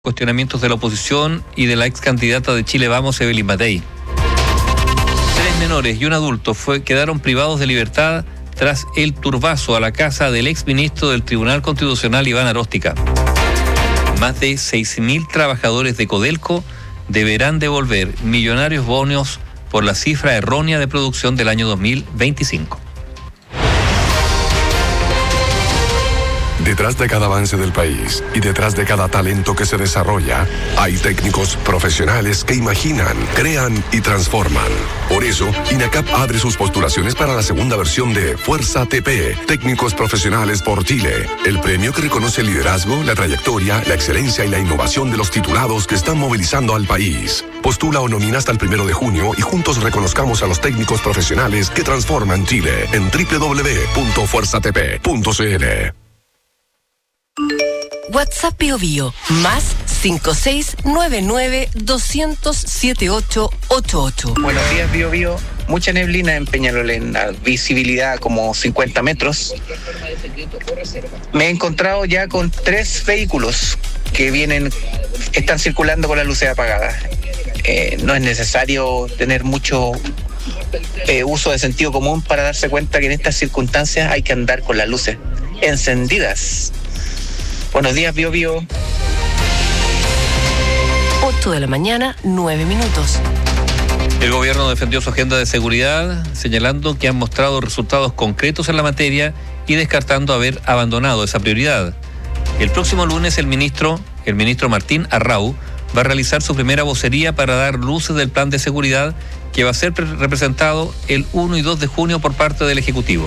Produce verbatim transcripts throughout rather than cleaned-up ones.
Cuestionamientos de la oposición y de la ex candidata de Chile Vamos, Evelyn Matei. Tres menores y un adulto fue, quedaron privados de libertad tras el turbazo a la casa del ex ministro del Tribunal Constitucional, Iván Aróstica. Más de seis mil trabajadores de Codelco deberán devolver millonarios bonos por la cifra errónea de producción del año dos mil veinticinco. Detrás de cada avance del país y detrás de cada talento que se desarrolla, hay técnicos profesionales que imaginan, crean y transforman. Por eso, INACAP abre sus postulaciones para la segunda versión de Fuerza T P, Técnicos Profesionales por Chile, el premio que reconoce el liderazgo, la trayectoria, la excelencia y la innovación de los titulados que están movilizando al país. Postula o nomina hasta el primero de junio y juntos reconozcamos a los técnicos profesionales que transforman Chile en doble u doble u doble u punto fuerza t p punto c l. WhatsApp Bio Bio, más cinco seis nueve nueve dos cero cero siete ocho ocho ocho. Buenos días, Bio Bio. Mucha neblina en Peñalolén, visibilidad como cincuenta metros. Me he encontrado ya con tres vehículos que vienen, están circulando con las luces apagadas. Eh, no es necesario tener mucho eh, uso de sentido común para darse cuenta que en estas circunstancias hay que andar con las luces encendidas. Buenos días, Bio Bio. ocho de la mañana, nueve minutos. El gobierno defendió su agenda de seguridad, señalando que han mostrado resultados concretos en la materia y descartando haber abandonado esa prioridad. El próximo lunes el ministro, el ministro Martín Arrau, va a realizar su primera vocería para dar luces del plan de seguridad que va a ser representado el uno y dos de junio por parte del Ejecutivo.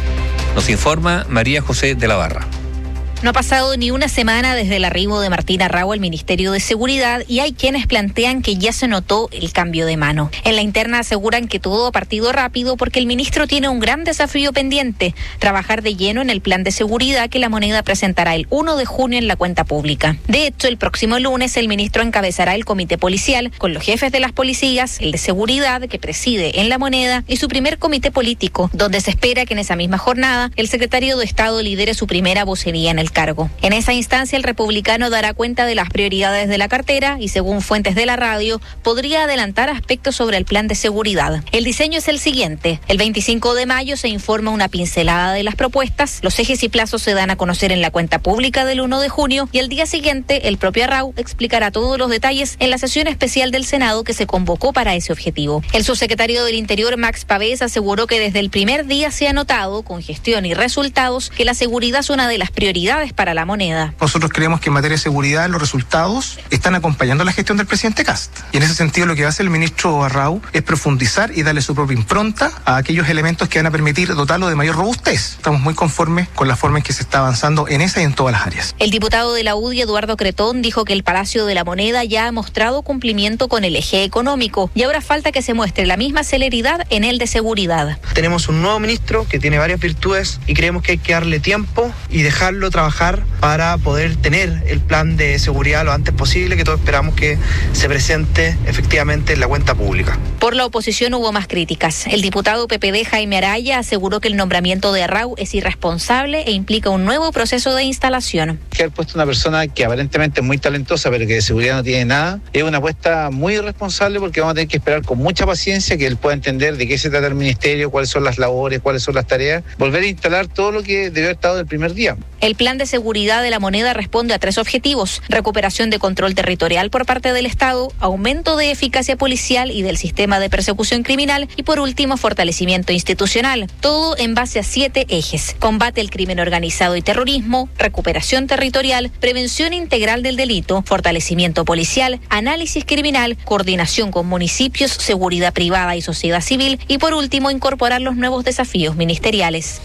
Nos informa María José de la Barra. No ha pasado ni una semana desde el arribo de Martín Arrau al Ministerio de Seguridad y hay quienes plantean que ya se notó el cambio de mano. En la interna aseguran que todo ha partido rápido porque el ministro tiene un gran desafío pendiente, trabajar de lleno en el plan de seguridad que la moneda presentará el uno de junio en la cuenta pública. De hecho, el próximo lunes el ministro encabezará el comité policial con los jefes de las policías, el de seguridad que preside en la moneda y su primer comité político, donde se espera que en esa misma jornada el secretario de Estado lidere su primera vocería en el cargo. En esa instancia el republicano dará cuenta de las prioridades de la cartera y, según fuentes de la radio, podría adelantar aspectos sobre el plan de seguridad. El diseño es el siguiente: el veinticinco de mayo se informa una pincelada de las propuestas, los ejes y plazos se dan a conocer en la cuenta pública del uno de junio y el día siguiente el propio Arrau explicará todos los detalles en la sesión especial del Senado que se convocó para ese objetivo. El subsecretario del Interior, Max Pavés, aseguró que desde el primer día se ha notado, con gestión y resultados, que la seguridad es una de las prioridades para la moneda. Nosotros creemos que en materia de seguridad los resultados están acompañando la gestión del presidente Kast. Y en ese sentido lo que va a hacer el ministro Arrau es profundizar y darle su propia impronta a aquellos elementos que van a permitir dotarlo de mayor robustez. Estamos muy conformes con la forma en que se está avanzando en esa y en todas las áreas. El diputado de la U D I, Eduardo Cretón, dijo que el Palacio de la Moneda ya ha mostrado cumplimiento con el eje económico y ahora falta que se muestre la misma celeridad en el de seguridad. Tenemos un nuevo ministro que tiene varias virtudes y creemos que hay que darle tiempo y dejarlo trabajar para poder tener el plan de seguridad lo antes posible, que todos esperamos que se presente efectivamente en la cuenta pública. Por la oposición hubo más críticas. El diputado P P D, Jaime Araya, aseguró que el nombramiento de Arrau es irresponsable e implica un nuevo proceso de instalación. Que haber puesto una persona que aparentemente es muy talentosa, pero que de seguridad no tiene nada, es una apuesta muy irresponsable porque vamos a tener que esperar con mucha paciencia que él pueda entender de qué se trata el ministerio, cuáles son las labores, cuáles son las tareas, volver a instalar todo lo que debió haber estado del primer día. El plan de seguridad de la moneda responde a tres objetivos: recuperación de control territorial por parte del Estado, aumento de eficacia policial y del sistema de persecución criminal y, por último, fortalecimiento institucional. Todo en base a siete ejes: combate al crimen organizado y terrorismo, recuperación territorial, prevención integral del delito, fortalecimiento policial, análisis criminal, coordinación con municipios, seguridad privada y sociedad civil y, por último, incorporar los nuevos desafíos ministeriales.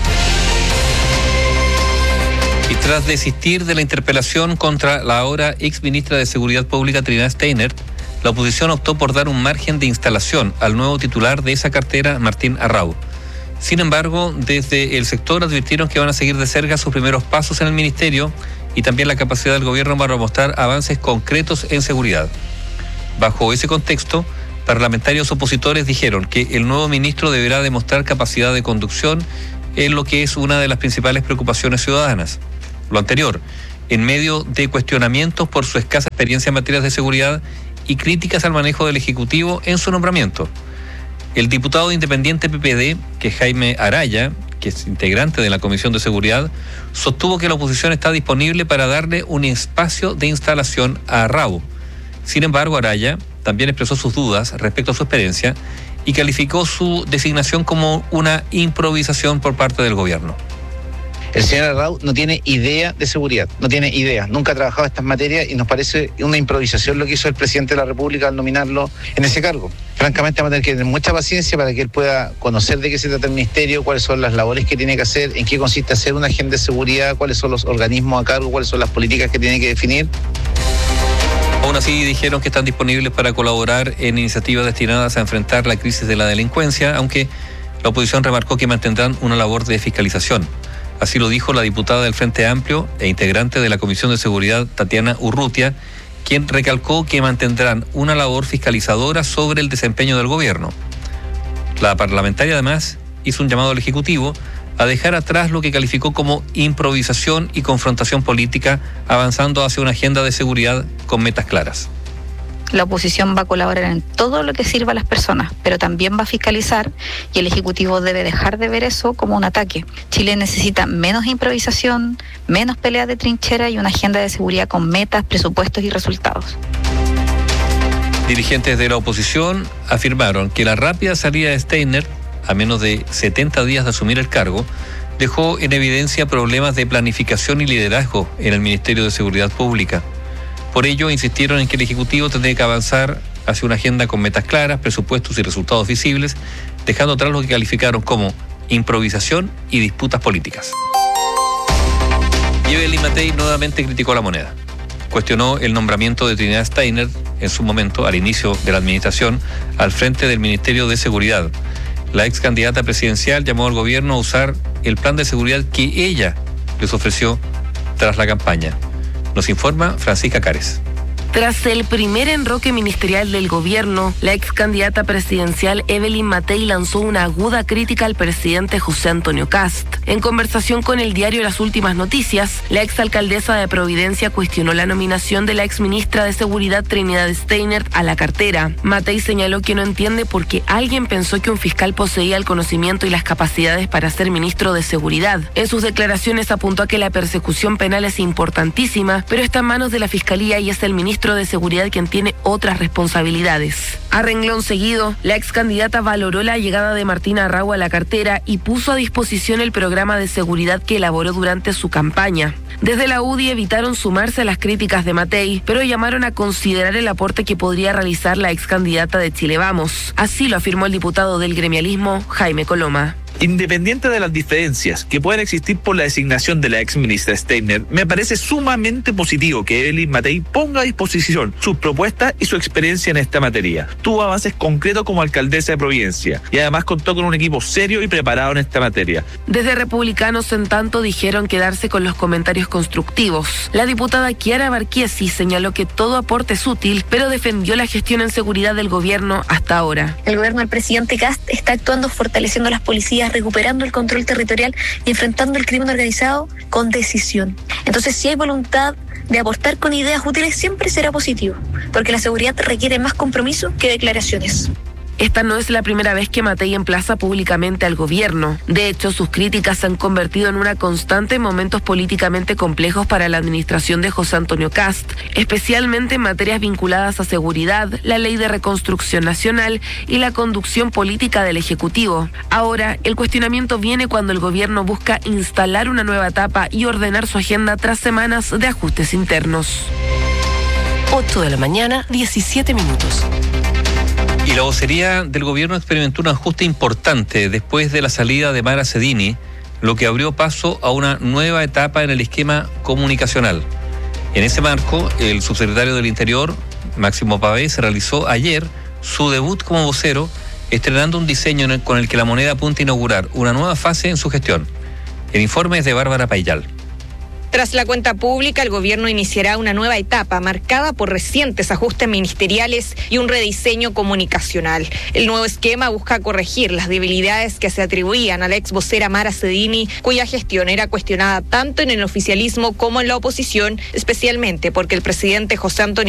Y tras desistir de la interpelación contra la ahora ex ministra de Seguridad Pública, Trinidad Steiner, la oposición optó por dar un margen de instalación al nuevo titular de esa cartera, Martín Arrau. Sin embargo, desde el sector advirtieron que van a seguir de cerca sus primeros pasos en el ministerio y también la capacidad del gobierno para mostrar avances concretos en seguridad. Bajo ese contexto, parlamentarios opositores dijeron que el nuevo ministro deberá demostrar capacidad de conducción en lo que es una de las principales preocupaciones ciudadanas. Lo anterior, en medio de cuestionamientos por su escasa experiencia en materias de seguridad y críticas al manejo del Ejecutivo en su nombramiento. El diputado independiente P P D, que es Jaime Araya, que es integrante de la Comisión de Seguridad, sostuvo que la oposición está disponible para darle un espacio de instalación a Rabo. Sin embargo, Araya también expresó sus dudas respecto a su experiencia y calificó su designación como una improvisación por parte del gobierno. El señor Arrau no tiene idea de seguridad, no tiene idea, nunca ha trabajado estas materias y nos parece una improvisación lo que hizo el presidente de la República al nominarlo en ese cargo. Francamente vamos a tener que tener mucha paciencia para que él pueda conocer de qué se trata el ministerio, cuáles son las labores que tiene que hacer, en qué consiste hacer una agenda de seguridad, cuáles son los organismos a cargo, cuáles son las políticas que tiene que definir. Aún así dijeron que están disponibles para colaborar en iniciativas destinadas a enfrentar la crisis de la delincuencia, aunque la oposición remarcó que mantendrán una labor de fiscalización. Así lo dijo la diputada del Frente Amplio e integrante de la Comisión de Seguridad, Tatiana Urrutia, quien recalcó que mantendrán una labor fiscalizadora sobre el desempeño del gobierno. La parlamentaria además hizo un llamado al Ejecutivo a dejar atrás lo que calificó como improvisación y confrontación política, avanzando hacia una agenda de seguridad con metas claras. La oposición va a colaborar en todo lo que sirva a las personas, pero también va a fiscalizar y el Ejecutivo debe dejar de ver eso como un ataque. Chile necesita menos improvisación, menos peleas de trinchera y una agenda de seguridad con metas, presupuestos y resultados. Dirigentes de la oposición afirmaron que la rápida salida de Steiner, a menos de setenta días de asumir el cargo, dejó en evidencia problemas de planificación y liderazgo en el Ministerio de Seguridad Pública. Por ello, insistieron en que el Ejecutivo tendría que avanzar hacia una agenda con metas claras, presupuestos y resultados visibles, dejando atrás lo que calificaron como improvisación y disputas políticas. Y Evelyn Matei nuevamente criticó la moneda. Cuestionó el nombramiento de Trinidad Steiner en su momento, al inicio de la administración, al frente del Ministerio de Seguridad. La ex candidata presidencial llamó al gobierno a usar el plan de seguridad que ella les ofreció tras la campaña. Nos informa Francisca Cárez. Tras el primer enroque ministerial del gobierno, la ex candidata presidencial Evelyn Matei lanzó una aguda crítica al presidente José Antonio Kast. En conversación con el diario Las Últimas Noticias, la exalcaldesa de Providencia cuestionó la nominación de la exministra de Seguridad Trinidad Steiner a la cartera. Matei señaló que no entiende por qué alguien pensó que un fiscal poseía el conocimiento y las capacidades para ser ministro de Seguridad. En sus declaraciones apuntó a que la persecución penal es importantísima, pero está en manos de la Fiscalía y es el ministro de Seguridad quien tiene otras responsabilidades. A renglón seguido, la ex candidata valoró la llegada de Martín Arrau a la cartera y puso a disposición el programa de seguridad que elaboró durante su campaña. Desde la U D I evitaron sumarse a las críticas de Matei, pero llamaron a considerar el aporte que podría realizar la ex candidata de Chile Vamos. Así lo afirmó el diputado del gremialismo, Jaime Coloma. Independiente de las diferencias que pueden existir por la designación de la ex ministra Steiner, me parece sumamente positivo que Evelyn Matei ponga a disposición sus propuestas y su experiencia en esta materia. Tuvo avances concretos como alcaldesa de Providencia y además contó con un equipo serio y preparado en esta materia. Desde Republicanos, en tanto, dijeron quedarse con los comentarios constructivos. La diputada Chiara Barchiesi señaló que todo aporte es útil, pero defendió la gestión en seguridad del gobierno hasta ahora. El gobierno del presidente Kast está actuando fortaleciendo las policías, recuperando el control territorial y enfrentando el crimen organizado con decisión. Entonces, si hay voluntad de aportar con ideas útiles, siempre será positivo, porque la seguridad requiere más compromiso que declaraciones. Esta no es la primera vez que Matei emplaza públicamente al gobierno. De hecho, sus críticas se han convertido en una constante en momentos políticamente complejos para la administración de José Antonio Kast, especialmente en materias vinculadas a seguridad, la ley de reconstrucción nacional y la conducción política del Ejecutivo. Ahora, el cuestionamiento viene cuando el gobierno busca instalar una nueva etapa y ordenar su agenda tras semanas de ajustes internos. ocho de la mañana, diecisiete minutos. Y la vocería del gobierno experimentó un ajuste importante después de la salida de Mara Cedini, lo que abrió paso a una nueva etapa en el esquema comunicacional. En ese marco, el subsecretario del Interior, Máximo Pavés, realizó ayer su debut como vocero, estrenando un diseño con el que la moneda apunta a inaugurar una nueva fase en su gestión. El informe es de Bárbara Payal. Tras la cuenta pública, el gobierno iniciará una nueva etapa marcada por recientes ajustes ministeriales y un rediseño comunicacional. El nuevo esquema busca corregir las debilidades que se atribuían a la ex vocera Mara Cedini, cuya gestión era cuestionada tanto en el oficialismo como en la oposición, especialmente porque el presidente José Antonio